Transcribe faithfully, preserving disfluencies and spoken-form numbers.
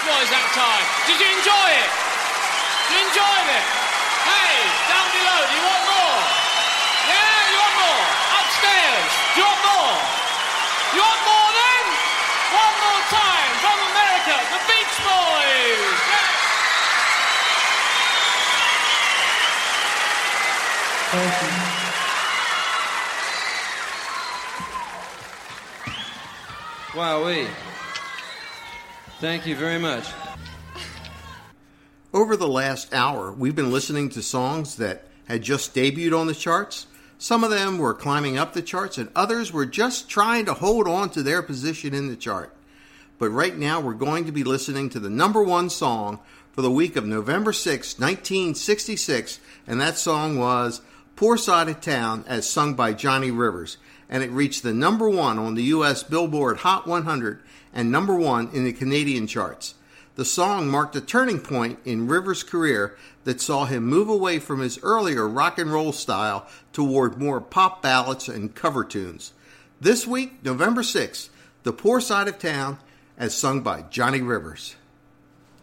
Boys that time. Did you enjoy it? You enjoyed it? Hey, down below, do you want more? Yeah, you want more? Upstairs, do you want more? You want more then? One more time from America, the Beach Boys! Thank you. Wowee. Thank you very much. Over the last hour, we've been listening to songs that had just debuted on the charts. Some of them were climbing up the charts, and others were just trying to hold on to their position in the chart. But right now, we're going to be listening to the number one song for the week of November sixth, nineteen sixty-six, and that song was Poor Side of Town, as sung by Johnny Rivers, and it reached the number one on the U S Billboard Hot one hundred and number one in the Canadian charts. The song marked a turning point in Rivers' career that saw him move away from his earlier rock and roll style toward more pop ballads and cover tunes. This week, November sixth, The Poor Side of Town, as sung by Johnny Rivers.